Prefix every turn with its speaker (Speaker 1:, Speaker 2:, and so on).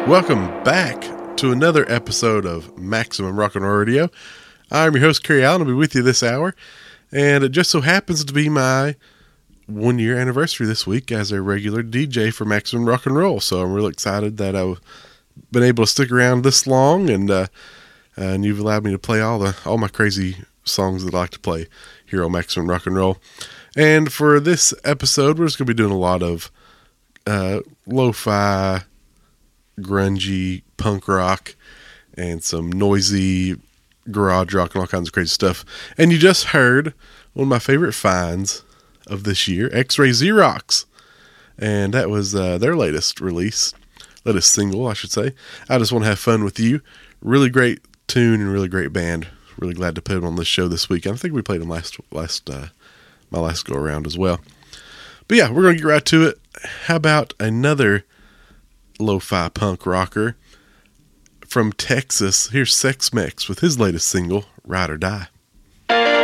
Speaker 1: Welcome back to another episode of Maximum Rock and Roll Radio. I'm your host, Kerry Allen. I'll be with you this hour. And it just so happens to be my 1-year anniversary this week as a regular DJ for Maximum Rock and Roll. So I'm really excited that I've been able to stick around this long, and you've allowed me to play all my crazy songs that I like to play here on Maximum Rock and Roll. And for this episode, we're just going to be doing a lot of lo-fi, grungy punk rock and some noisy garage rock and all kinds of crazy stuff. And you just heard one of my favorite finds of this year, X-Ray Xerox. And that was their latest single, I should say. I Just Want to Have Fun With You. Really great tune and really great band. Really glad to put them on this show this week. I think we played them my last go around as well. But yeah, we're going to get right to it. How about another lo-fi punk rocker from Texas? Here's Sex Mex with his latest single, Ride or Die.